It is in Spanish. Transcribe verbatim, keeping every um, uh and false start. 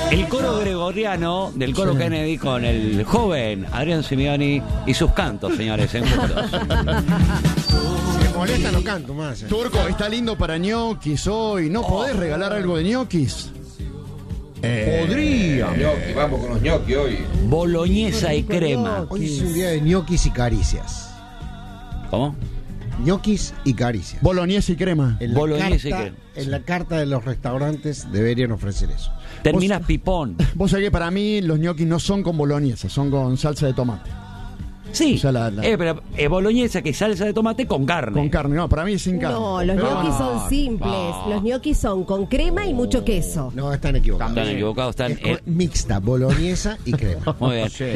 El coro gregoriano del coro sí. Kennedy con el joven Adrián Simeoni y sus cantos, señores, en juntos. Si me molesta no canto más. Eh. Turco, está lindo para ñoquis hoy. ¿No oh, podés regalar algo de ñoquis? Eh, Podría. Ñoqui, vamos con los ñoquis hoy. Boloñesa y crema. Hoy es un día de ñoquis y caricias. ¿Cómo? Ñoquis y caricias. Boloñesa y crema. En la, Boloñesa carta, y crema. En la carta de los restaurantes deberían ofrecer eso. Terminas ¿Vos, pipón. Vos sabés que para mí los ñoquis no son con boloñesa, son con salsa de tomate. Sí, o sea, la, la... Eh, pero eh, boloñesa que es salsa de tomate con carne. Con carne, no, para mí es sin carne. No, los pero ñoquis no, son simples. no. Los ñoquis son con crema y mucho queso. No, están equivocados. Están equivocados. Están, es eh... mixta, boloñesa y crema. Muy bien. Sí.